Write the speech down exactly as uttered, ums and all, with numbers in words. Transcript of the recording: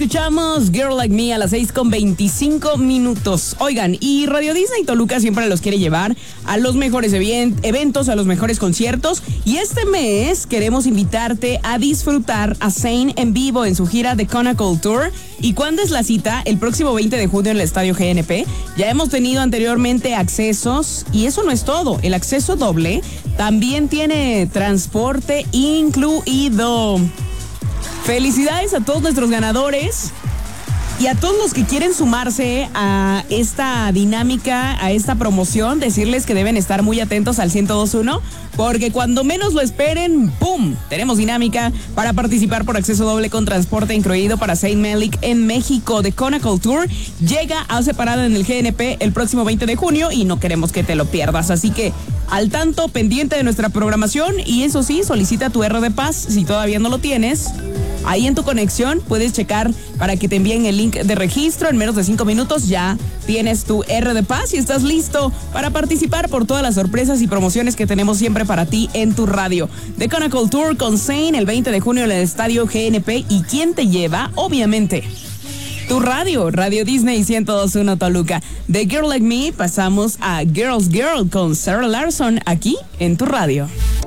Escuchamos Girl Like Me a las seis con veinticinco minutos. Oigan, y Radio Disney Toluca siempre los quiere llevar a los mejores event- eventos, a los mejores conciertos. Y este mes queremos invitarte a disfrutar a Zayn en vivo en su gira The Conical Tour. ¿Y cuándo es la cita? El próximo veinte de junio en el Estadio G N P. Ya hemos tenido anteriormente accesos y eso no es todo. El acceso doble también tiene transporte incluido. Felicidades a todos nuestros ganadores y a todos los que quieren sumarse a esta dinámica, a esta promoción, decirles que deben estar muy atentos al ciento dos punto uno, porque cuando menos lo esperen, ¡pum!, tenemos dinámica para participar por acceso doble con transporte incluido para Zayn Malik en México. The Conical Tour llega a separada en el G N P el próximo veinte de junio y no queremos que te lo pierdas, así que al tanto, pendiente de nuestra programación y eso sí, solicita tu R de Paz si todavía no lo tienes. Ahí en tu conexión puedes checar para que te envíen el link de registro. En menos de cinco minutos ya tienes tu R de Paz y estás listo para participar por todas las sorpresas y promociones que tenemos siempre para ti en tu radio. The Conical Tour con Zayn el veinte de junio en el Estadio G N P. ¿Y quién te lleva? Obviamente tu radio, Radio Disney ciento dos punto uno Toluca. De Girl Like Me pasamos a Girls Girl con Sarah Larson aquí en tu radio.